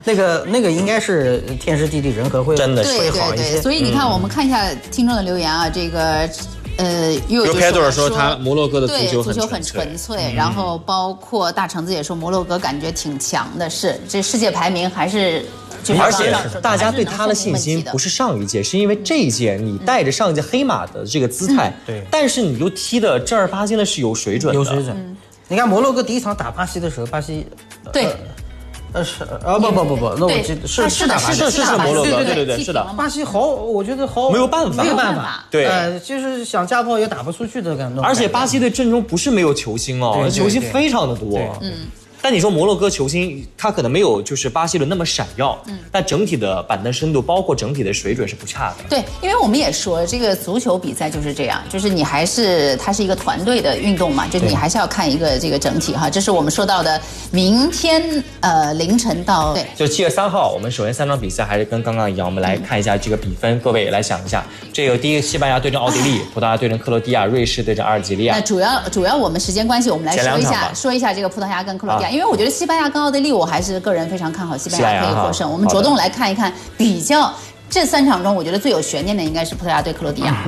那个应该是天时地利人和会真的会好一些。 所以你看，我们看一下听众的留言啊，这个又有开多尔说他摩洛哥的足球很纯粹，然后包括大橙子也说摩洛哥感觉挺强的，是这世界排名还是。 而且大家对他的信心不是上一届，是因为这一届你带着上一届黑马的这个姿态， 对， 但是你又踢的正儿八经的是有水准的， 有水准。你看摩洛哥第一场打巴西的时候，巴西对。 是不，那我记得是打巴西， 是摩洛哥，对，是的。 巴西我觉得没有办法， 对，就是想架炮也打不出去的感觉。 而且巴西队阵中不是没有球星哦，球星非常的多，但你说摩洛哥球星，他可能没有就是巴西的那么闪耀，但整体的板凳深度，包括整体的水准是不差的。 对，因为我们也说这个足球比赛就是这样，就是你它是一个团队的运动嘛，就是你还是要看一个这个整体哈。这是我们说到的明天凌晨到对， 就7月3号，我们首先3场比赛还是跟刚刚一样，我们来看一下这个比分，各位来想一下，这个第一个西班牙对阵奥地利，葡萄牙对阵克罗地亚，瑞士对阵阿尔及利亚。 那主要我们时间关系，我们来说一下这个葡萄牙跟克罗地亚。因为我觉得西班牙跟奥地利，我还是个人非常看好西班牙可以获胜。我们着重来看一看比较这3场中，我觉得最有悬念的应该是葡萄牙对克罗地亚。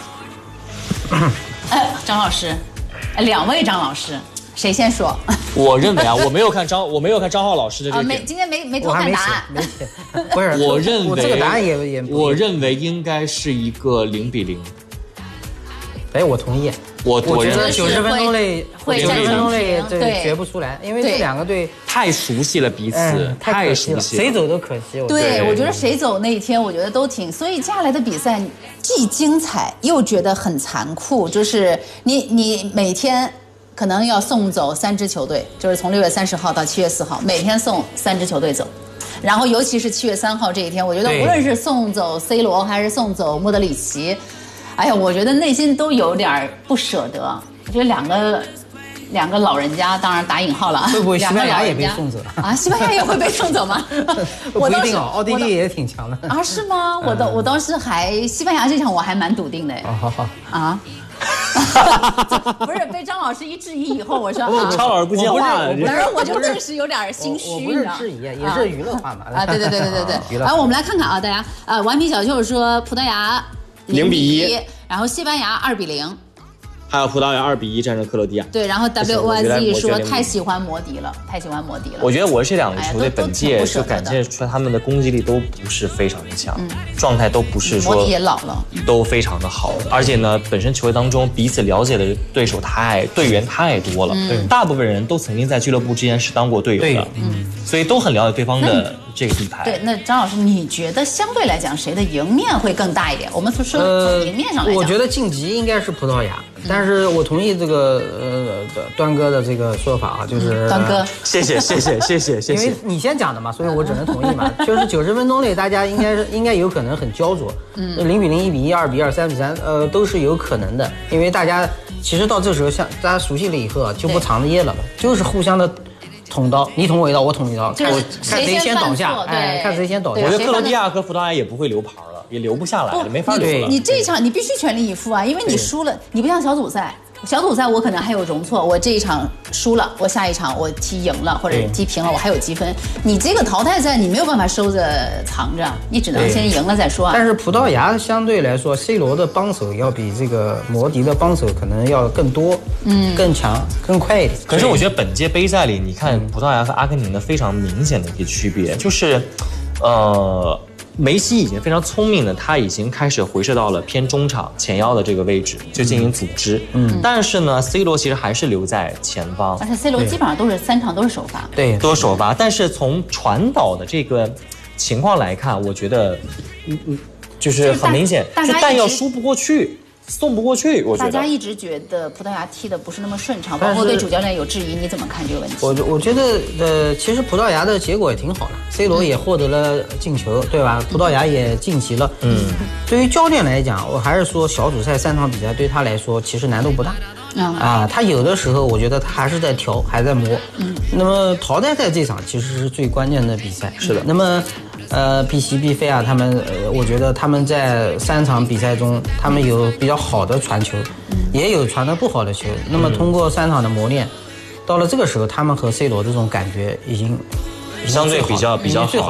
张老师，2位张老师，谁先说？ 我认为啊，我没有看张浩老师的这个今天没偷看答案。 不是， 我认为这个答案也我认为应该是一个0-0。 哎，我同意。 我觉得90分钟内对决不出来，因为这2个队太熟悉了彼此，太熟悉了， 谁走都可惜。 对，我觉得谁走那一天，我觉得都挺。所以接下来的比赛既精彩又觉得很残酷，就是你每天可能要送走3支球队，就是从6月30号到7月4号，每天送3支球队走。然后尤其是7月3号这一天，我觉得无论是送走 C 罗还是送走莫德里奇。哎呀，我觉得内心都有点不舍得。我觉得两个老人家，当然打引号了啊。 会不会西班牙也被送走啊？西班牙也会被送走吗？ 不一定哦，奥地利也挺强的啊？是吗？我当时西班牙这场我还蛮笃定的。啊。不是被张老师一质疑以后，我说张老师不接话了， 然后我就顿时有点心虚。 我不是质疑，也是娱乐化嘛。 啊，对。然后我们来看看啊，大家顽皮小舅说葡萄牙0-1，然后西班牙2-0， 还有葡萄牙2-1战胜克罗地亚。 对，然后 WOZ 说太喜欢摩迪了。我觉得我这2个球队本届就感觉出来他们的攻击力都不是非常的强，状态都不是说摩迪也老了， 都非常的好。而且呢，本身球队当中彼此了解的队员太多了，大部分人都曾经在俱乐部之间是当过队友的，所以都很了解对方的这个底牌。 对，那张老师，你觉得相对来讲谁的赢面会更大一点？我们说从赢面上来讲， 我觉得晋级应该是葡萄牙，但是我同意这个端哥的这个说法啊，就是端哥， 谢谢， 因为你先讲的嘛，所以我只能同意嘛。就是90分钟内大家应该有可能很焦灼，0-0、1-1、2-2、3-3，都是有可能的，因为大家其实到这时候像大家熟悉了以后啊，就不藏着掖了嘛，就是互相的。捅刀，你捅我一刀，我捅你一刀，看谁先倒下，看谁先倒下。 我觉得克罗地亚和葡萄牙也不会留牌了，也留不下来了，没法留了。 你这一场你必须全力以赴啊，因为你输了，你不像小组赛。小组赛我可能还有容错，我这一场输了，我下一场我踢赢了或者踢平了，我还有积分。你这个淘汰赛你没有办法收着藏着，你只能先赢了再说啊。 但是葡萄牙相对来说 ，C 罗的帮手要比这个摩迪的帮手可能要更多，更强、更快一点。 可是我觉得本届杯赛里，你看葡萄牙和阿根廷的非常明显的一个区别，就是，梅西已经非常聪明的，他已经开始回撤到了偏中场前腰的这个位置，就进行组织。但是呢 ，C 罗其实还是留在前方， 而且 C 罗基本上都是3场都是首发， 对， 都是首发。但是从传导的这个情况来看，我觉得，就是很明显，是弹药输不过去。送不过去，我觉得大家一直觉得葡萄牙踢的不是那么顺畅，包括对主教练有质疑，你怎么看这个问题？ 我觉得其实葡萄牙的结果也挺好的 ，C 罗也获得了进球，对吧？葡萄牙也晋级了。对于教练来讲，我还是说小组赛3场比赛对他来说其实难度不大。他有的时候我觉得他还是在调，还在磨。那么淘汰赛这场其实是最关键的比赛。 是的。 那么。碧玺、毕菲啊，他们我觉得他们在3场比赛中，他们有比较好的传球，也有传得不好的球。那么通过3场的磨练，到了这个时候，他们和 C 罗这种感觉已经相对比较好。